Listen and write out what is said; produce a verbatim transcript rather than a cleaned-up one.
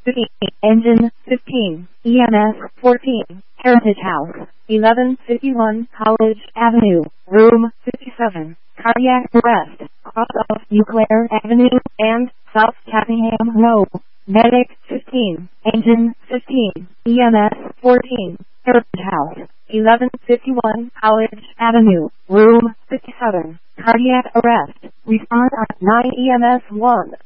fifteen, engine, fifteen, E M S, fourteen, Heritage House, eleven fifty-one College Avenue, room fifty-seven, cardiac arrest, cross of Euclair Avenue and South Cappingham Road, medic, fifteen, engine, fifteen, E M S, fourteen, Heritage House, eleven fifty-one College Avenue, room fifty-seven, cardiac arrest, respond at nine E M S one.